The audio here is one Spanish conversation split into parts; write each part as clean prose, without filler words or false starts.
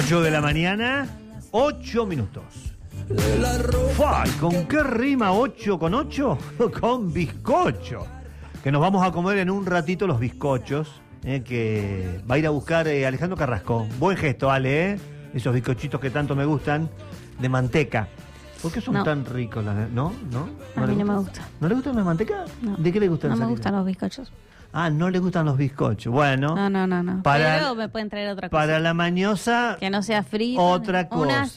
8 de la mañana, 8 minutos. ¡Fua! ¿Con qué rima 8 con 8? Con bizcocho. Que nos vamos a comer en un ratito los bizcochos, que va a ir a buscar Alejandro Carrasco. Buen gesto, Ale, esos bizcochitos que tanto me gustan, de manteca. ¿Por qué son tan ricos? ¿No? A mí no me gusta. ¿No le gustan las mantecas? No. ¿De qué le gustan? No me gustan los bizcochos. Ah, no le gustan los bizcochos. Bueno. No. Pero me pueden traer otra cosa. Para la mañosa. Que no sea frito. Otra cosa. Unas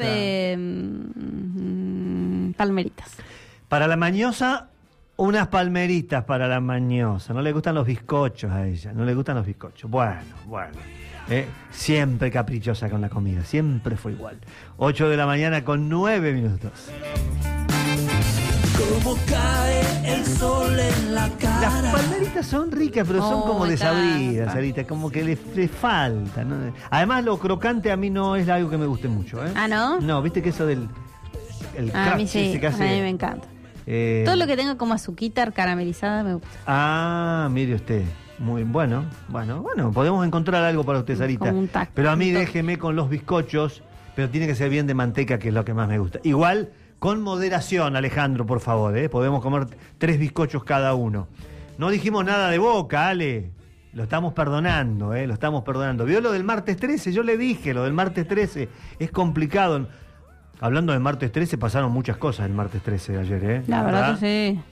palmeritas. Para la mañosa, unas palmeritas para la mañosa. No le gustan los bizcochos a ella. No le gustan los bizcochos. Bueno. Siempre caprichosa con la comida. Siempre fue igual. 8 de la mañana con 9 minutos. Como cae el sol en la cara. Las palmeritas son ricas, pero son como desabridas, Sarita, como que le falta, ¿no? Además, lo crocante a mí no es algo que me guste mucho, ¿eh? ¿Ah, no? No, viste que eso del a mí sí, a mí me encanta. Todo lo que tenga como azuquita caramelizada me gusta. Ah, mire usted. Muy bueno, podemos encontrar algo para usted, Sarita. Como un taco, pero a mí déjeme con los bizcochos, pero tiene que ser bien de manteca, que es lo que más me gusta. Igual, con moderación, Alejandro, por favor, podemos comer 3 bizcochos cada uno. No dijimos nada de Boca, Ale. Lo estamos perdonando, lo estamos perdonando. ¿Vio lo del martes 13? Yo le dije, lo del martes 13 es complicado. Hablando del martes 13, pasaron muchas cosas el martes 13 de ayer, La verdad que sí.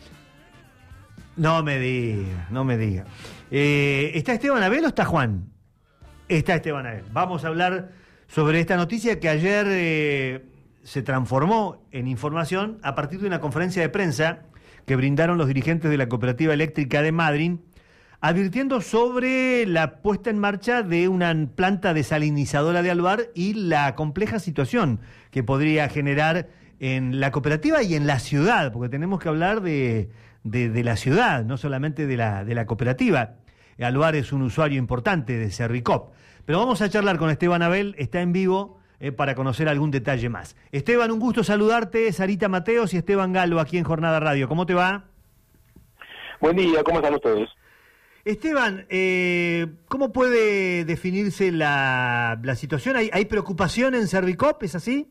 No me diga. ¿Está Esteban Abel o está Juan? Está Esteban Abel. Vamos a hablar sobre esta noticia que ayer se transformó en información a partir de una conferencia de prensa que brindaron los dirigentes de la Cooperativa Eléctrica de Madryn, advirtiendo sobre la puesta en marcha de una planta desalinizadora de Alvar y la compleja situación que podría generar en la cooperativa y en la ciudad, porque tenemos que hablar de la ciudad, no solamente de la cooperativa. Alvar es un usuario importante de Servicop. Pero vamos a charlar con Esteban Abel, está en vivo para conocer algún detalle más. Esteban, un gusto saludarte, Sarita Mateos y Esteban Galo aquí en Jornada Radio. ¿Cómo te va? Buen día, ¿cómo están ustedes? Esteban, ¿cómo puede definirse la situación? ¿Hay preocupación en Servicop, es así?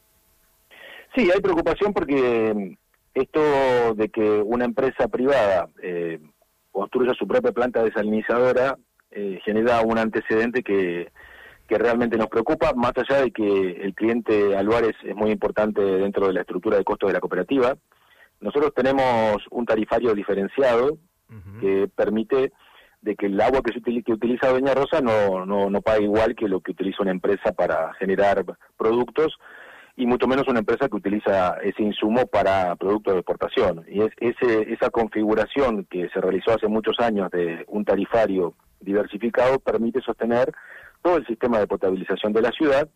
Sí, hay preocupación porque esto de que una empresa privada construya su propia planta desalinizadora genera un antecedente que realmente nos preocupa, más allá de que el cliente Alvar es muy importante dentro de la estructura de costos de la cooperativa. Nosotros tenemos un tarifario diferenciado que permite de que el agua que utiliza Doña Rosa no pague igual que lo que utiliza una empresa para generar productos, y mucho menos una empresa que utiliza ese insumo para productos de exportación. Y esa configuración que se realizó hace muchos años de un tarifario diversificado permite sostener todo el sistema de potabilización de la ciudad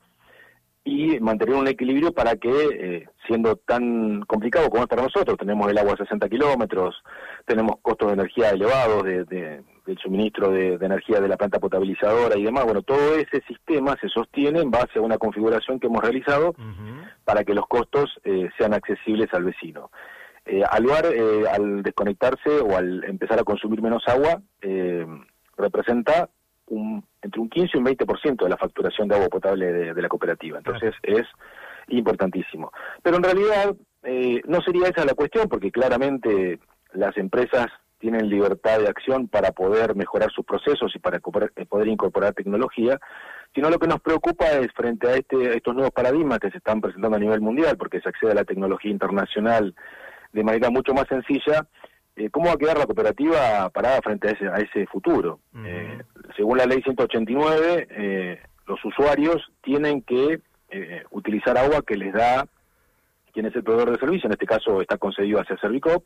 y mantener un equilibrio para que, siendo tan complicado como es para nosotros, tenemos el agua a 60 kilómetros, tenemos costos de energía elevados del suministro de energía de la planta potabilizadora y demás, bueno, todo ese sistema se sostiene en base a una configuración que hemos realizado para que los costos sean accesibles al vecino. Alvar, al desconectarse o al empezar a consumir menos agua, representa entre un 15 y un 20% de la facturación de agua potable de la cooperativa. Entonces es importantísimo. Pero en realidad no sería esa la cuestión, porque claramente las empresas tienen libertad de acción para poder mejorar sus procesos y para poder incorporar tecnología, sino lo que nos preocupa es, frente a estos nuevos paradigmas que se están presentando a nivel mundial, porque se accede a la tecnología internacional de manera mucho más sencilla, ¿cómo va a quedar la cooperativa parada frente a ese futuro? Según la ley 189, los usuarios tienen que utilizar agua que les da quien es el proveedor de servicio, en este caso está concedido hacia Servicop,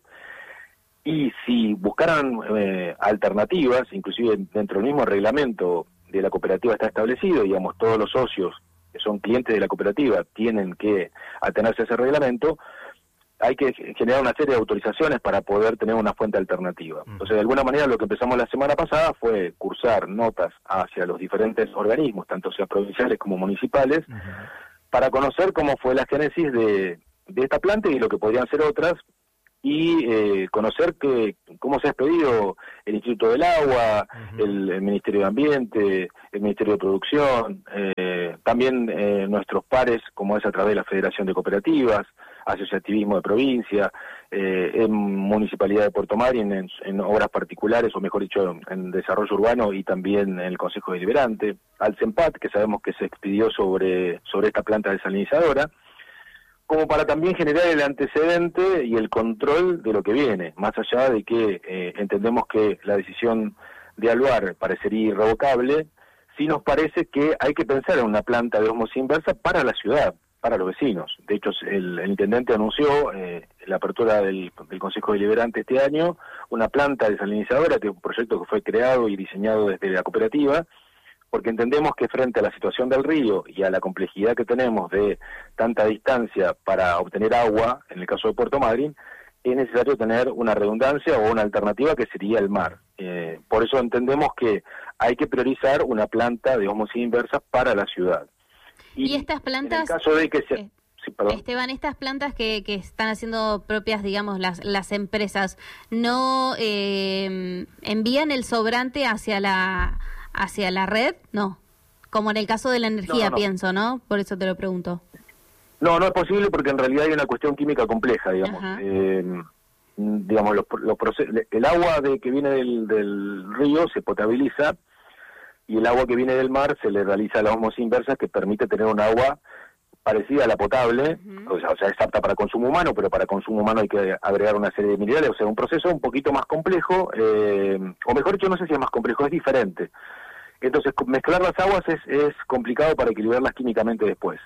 y si buscaran alternativas, inclusive dentro del mismo reglamento de la cooperativa está establecido, digamos, todos los socios que son clientes de la cooperativa tienen que atenerse a ese reglamento, hay que generar una serie de autorizaciones para poder tener una fuente alternativa. Entonces, de alguna manera, lo que empezamos la semana pasada fue cursar notas hacia los diferentes organismos, tanto sea provinciales como municipales, para conocer cómo fue la génesis de esta planta y lo que podrían ser otras, y conocer cómo se ha expedido el Instituto del Agua, el Ministerio de Ambiente, el Ministerio de Producción, También nuestros pares, como es a través de la Federación de Cooperativas, asociativismo de provincia, en Municipalidad de Puerto Madryn, en obras particulares, o mejor dicho, en desarrollo urbano, y también en el Consejo Deliberante, al CEMPAT, que sabemos que se expidió sobre esta planta desalinizadora, como para también generar el antecedente y el control de lo que viene, más allá de que entendemos que la decisión de Aluar parecería irrevocable. Sí nos parece que hay que pensar en una planta de ósmosis inversa para la ciudad, para los vecinos. De hecho, el intendente anunció la apertura del Consejo Deliberante este año, una planta desalinizadora, que es un proyecto que fue creado y diseñado desde la cooperativa, porque entendemos que frente a la situación del río y a la complejidad que tenemos de tanta distancia para obtener agua, en el caso de Puerto Madryn, es necesario tener una redundancia o una alternativa que sería el mar. Por eso entendemos que hay que priorizar una planta de ósmosis inversa para la ciudad. Y estas plantas, en el caso de que se, Esteban, estas plantas que están haciendo propias, digamos, las empresas, ¿no envían el sobrante hacia la red? No, como en el caso de la energía, no. Pienso, ¿no? Por eso te lo pregunto. No es posible, porque en realidad hay una cuestión química compleja, digamos. Digamos, el agua que viene del río se potabiliza, y el agua que viene del mar se le realiza la ósmosis inversa, que permite tener un agua parecida a la potable, o sea, es apta para consumo humano, pero para consumo humano hay que agregar una serie de minerales, o sea, un proceso un poquito más complejo, o mejor dicho, no sé si es más complejo, es diferente. Entonces, mezclar las aguas es complicado para equilibrarlas químicamente después.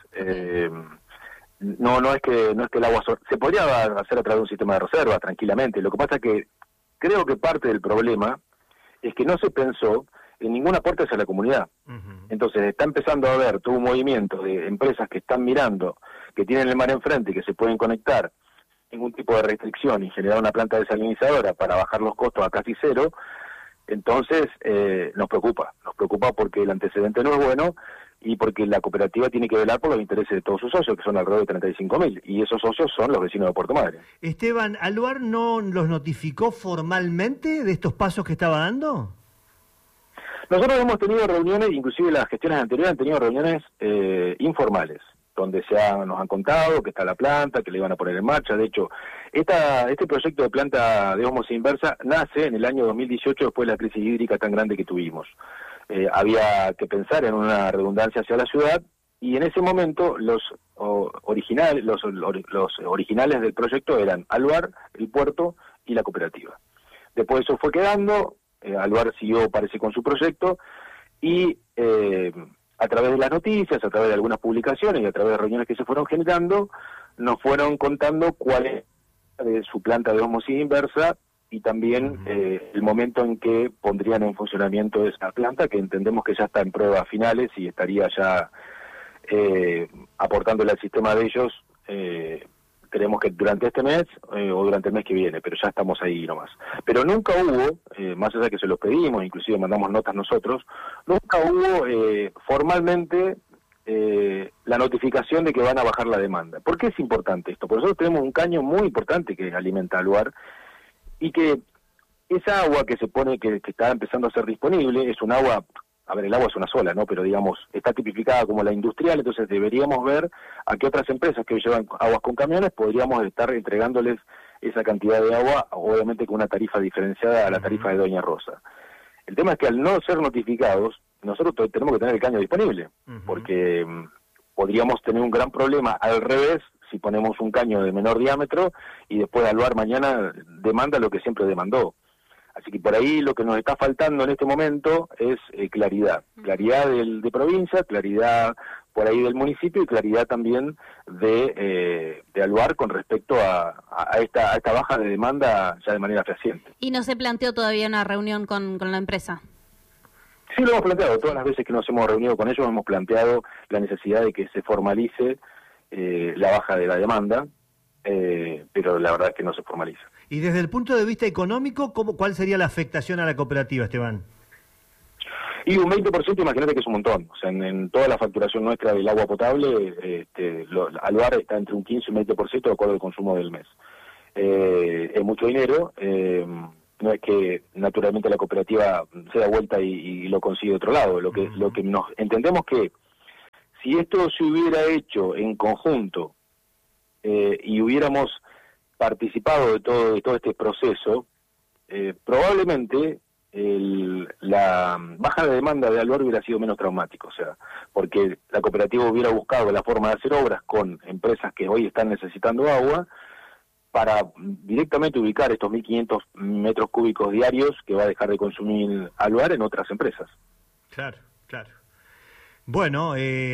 No es que el agua se podría hacer a través de un sistema de reserva tranquilamente. Lo que pasa es que creo que parte del problema es que no se pensó en ningún aporte hacia la comunidad. Entonces está empezando a haber todo un movimiento de empresas que están mirando, que tienen el mar enfrente y que se pueden conectar, ningún tipo de restricción, y generar una planta desalinizadora para bajar los costos a casi cero. Entonces nos preocupa porque el antecedente no es bueno, y porque la cooperativa tiene que velar por los intereses de todos sus socios, que son alrededor de 35.000, y esos socios son los vecinos de Puerto Madryn. Esteban, ¿Aluar no los notificó formalmente de estos pasos que estaba dando? Nosotros hemos tenido reuniones, inclusive las gestiones anteriores han tenido reuniones informales, donde nos han contado que está la planta, que le iban a poner en marcha. De hecho, este proyecto de planta de ósmosis inversa nace en el año 2018, después de la crisis hídrica tan grande que tuvimos. Había que pensar en una redundancia hacia la ciudad, y en ese momento los originales del proyecto eran Aluar, el puerto y la cooperativa. Después eso fue quedando, Aluar siguió, parece, con su proyecto, y a través de las noticias, a través de algunas publicaciones y a través de reuniones que se fueron generando, nos fueron contando cuál es su planta de ósmosis inversa, y también el momento en que pondrían en funcionamiento esa planta, que entendemos que ya está en pruebas finales y estaría ya aportándole al sistema de ellos, creemos que durante este mes o durante el mes que viene, pero ya estamos ahí nomás. Pero nunca hubo, más allá de que se los pedimos, inclusive mandamos notas nosotros, nunca hubo formalmente la notificación de que van a bajar la demanda. ¿Por qué es importante esto? Porque nosotros tenemos un caño muy importante que alimenta al lugar, y que esa agua que se pone, que está empezando a ser disponible, es un agua, a ver, el agua es una sola, ¿no? Pero digamos, está tipificada como la industrial, entonces deberíamos ver a qué otras empresas que llevan aguas con camiones podríamos estar entregándoles esa cantidad de agua, obviamente con una tarifa diferenciada a la tarifa de Doña Rosa. El tema es que al no ser notificados, nosotros tenemos que tener el caño disponible, porque podríamos tener un gran problema al revés si ponemos un caño de menor diámetro y después Aluar mañana demanda lo que siempre demandó. Así que por ahí lo que nos está faltando en este momento es claridad de provincia, claridad por ahí del municipio, y claridad también de Aluar con respecto a esta baja de demanda ya de manera fehaciente. ¿Y no se planteó todavía una reunión con la empresa? Sí, lo hemos planteado. Todas las veces que nos hemos reunido con ellos hemos planteado la necesidad de que se formalice la baja de la demanda, pero la verdad es que no se formaliza. Y desde el punto de vista económico, ¿cuál sería la afectación a la cooperativa, Esteban? Y un 20%, imagínate que es un montón. O sea, en toda la facturación nuestra del agua potable, Aluar está entre un 15 y un 20% de acuerdo al consumo del mes. Es mucho dinero. No es que naturalmente la cooperativa se da vuelta y lo consigue de otro lado. Lo que nos entendemos que Si esto se hubiera hecho en conjunto y hubiéramos participado de todo este proceso, probablemente la baja de demanda de Alvear hubiera sido menos traumático, o sea, porque la cooperativa hubiera buscado la forma de hacer obras con empresas que hoy están necesitando agua para directamente ubicar estos 1.500 metros cúbicos diarios que va a dejar de consumir Alvear en otras empresas. Claro, claro. Bueno,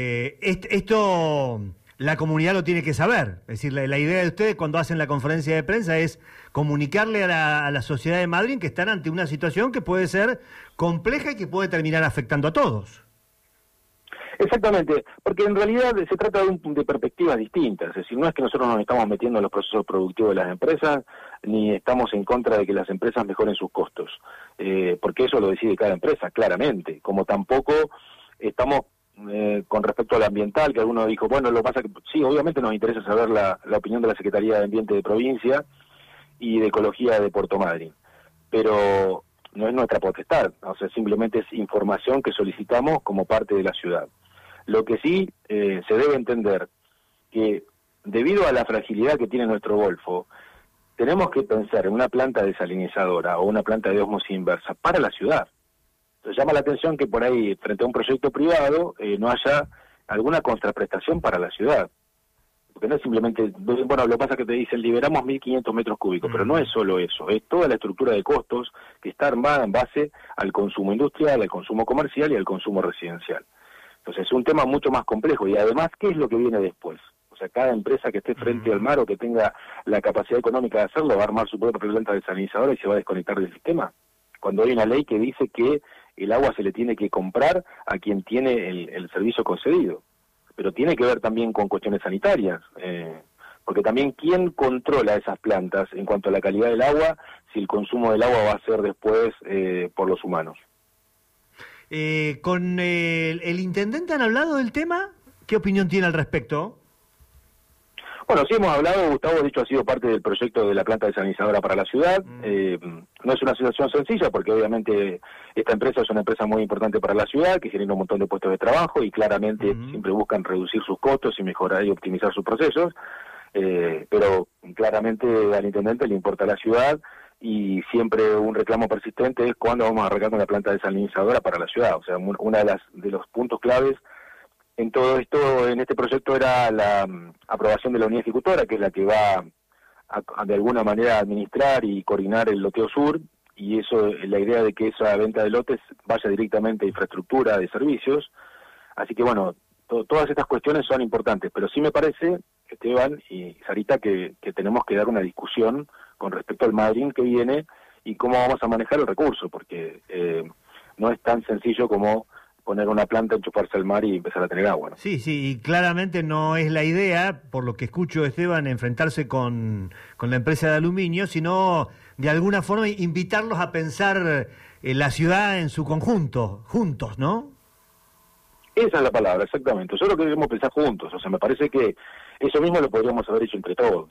esto la comunidad lo tiene que saber. Es decir, la idea de ustedes cuando hacen la conferencia de prensa es comunicarle a la sociedad de Madrid que están ante una situación que puede ser compleja y que puede terminar afectando a todos. Exactamente, porque en realidad se trata de perspectivas distintas, es decir, no es que nosotros nos estamos metiendo en los procesos productivos de las empresas, ni estamos en contra de que las empresas mejoren sus costos, porque eso lo decide cada empresa, claramente, como tampoco estamos con respecto al ambiental, que alguno dijo, bueno, lo que pasa que sí, obviamente nos interesa saber la opinión de la Secretaría de Ambiente de Provincia y de Ecología de Puerto Madryn, pero no es nuestra potestad, o sea, simplemente es información que solicitamos como parte de la ciudad. Lo que sí se debe entender que debido a la fragilidad que tiene nuestro Golfo, tenemos que pensar en una planta desalinizadora o una planta de ósmosis inversa para la ciudad. Entonces llama la atención que por ahí, frente a un proyecto privado, no haya alguna contraprestación para la ciudad. Porque no es simplemente, bueno, lo que pasa es que te dicen, liberamos 1.500 metros cúbicos, pero no es solo eso, es toda la estructura de costos que está armada en base al consumo industrial, al consumo comercial y al consumo residencial. Entonces es un tema mucho más complejo y además, ¿qué es lo que viene después? O sea, cada empresa que esté frente al mar o que tenga la capacidad económica de hacerlo va a armar su propia planta desalinizadora y se va a desconectar del sistema. Cuando hay una ley que dice que el agua se le tiene que comprar a quien tiene el servicio concedido. Pero tiene que ver también con cuestiones sanitarias, porque también quién controla esas plantas en cuanto a la calidad del agua, si el consumo del agua va a ser después por los humanos. ¿Con el intendente han hablado del tema? ¿Qué opinión tiene al respecto? Bueno, sí hemos hablado, Gustavo, de hecho ha sido parte del proyecto de la planta desalinizadora para la ciudad. No es una situación sencilla porque obviamente esta empresa es una empresa muy importante para la ciudad, que genera un montón de puestos de trabajo y claramente siempre buscan reducir sus costos y mejorar y optimizar sus procesos. Pero claramente al intendente le importa la ciudad y siempre un reclamo persistente es cuándo vamos a arrancar con la planta desalinizadora para la ciudad. O sea, una de los puntos claves en todo esto, en este proyecto, era la aprobación de la unidad ejecutora, que es la que va a de alguna manera administrar y coordinar el loteo sur, y eso, la idea de que esa venta de lotes vaya directamente a infraestructura de servicios. Así que bueno, todas estas cuestiones son importantes, pero sí me parece, Esteban y Sarita, que tenemos que dar una discusión con respecto al Madryn que viene y cómo vamos a manejar el recurso, porque no es tan sencillo como poner una planta, enchufarse al mar y empezar a tener agua, ¿no? Sí, y claramente no es la idea, por lo que escucho, Esteban, enfrentarse con la empresa de aluminio, sino de alguna forma invitarlos a pensar la ciudad en su conjunto, juntos, ¿no? Esa es la palabra, exactamente. Nosotros queremos pensar juntos, o sea, me parece que eso mismo lo podríamos haber hecho entre todos,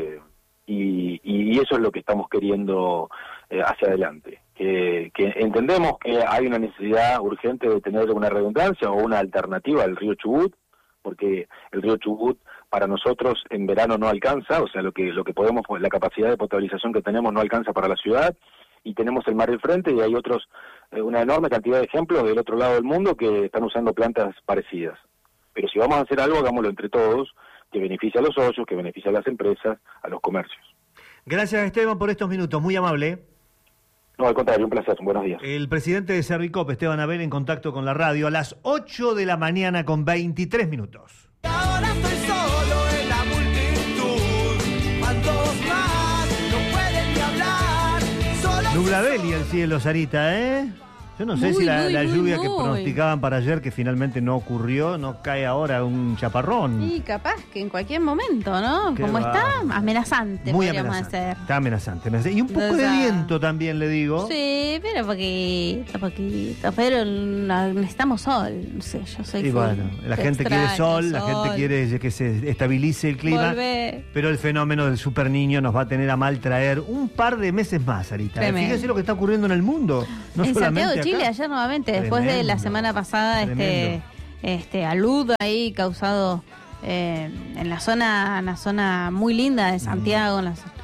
y eso es lo que estamos queriendo hacia adelante. Que entendemos que hay una necesidad urgente de tener una redundancia o una alternativa al río Chubut, porque el río Chubut para nosotros en verano no alcanza, o sea, lo que podemos, la capacidad de potabilización que tenemos no alcanza para la ciudad, y tenemos el mar del frente y hay una enorme cantidad de ejemplos del otro lado del mundo que están usando plantas parecidas. Pero si vamos a hacer algo, hagámoslo entre todos, que beneficie a los socios, que beneficie a las empresas, a los comercios. Gracias, Esteban, por estos minutos, muy amable. No, al contrario, un placer, buenos días. El presidente de Cerricop, Esteban Abel, en contacto con la radio a las 8 de la mañana con 23 minutos. Ahora estoy solo en la multitud, ¿cuántos más no pueden ni hablar? Solo Nublavelli el cielo, Sarita, ¿eh? Yo no sé si la lluvia que pronosticaban para ayer, que finalmente no ocurrió, no cae ahora un chaparrón. Y capaz que en cualquier momento, ¿no? Como está, amenazante, muy podríamos amenazante. hacer. Está amenazante. Y un poco de viento también, le digo. Sí, pero poquito. Pero necesitamos sol. No sé, yo soy Y bueno, la gente quiere sol, la gente quiere que se estabilice el clima. Volver. Pero el fenómeno del super niño nos va a tener a mal traer un par de meses más, Sarita. Tremendo. Fíjese lo que está ocurriendo en el mundo. No en solamente Santiago de Chile, acá. ayer nuevamente, después de la semana pasada, alud ahí causado en una zona muy linda de Santiago.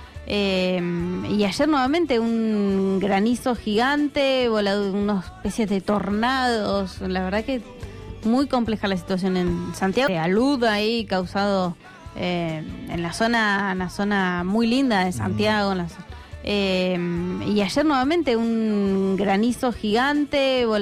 Y ayer nuevamente un granizo gigante, una especie de tornados. La verdad que muy compleja la situación en Santiago. Alud ahí causado en una zona muy linda de Santiago. Y ayer nuevamente un granizo gigante,